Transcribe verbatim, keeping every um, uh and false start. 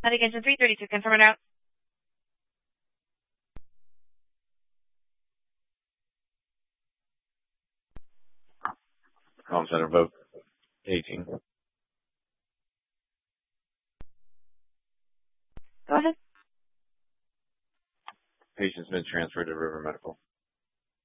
Litigation three thirty-two, confirm it out. Call center vote eighteen. Go ahead. Patient's been transferred to River Medical.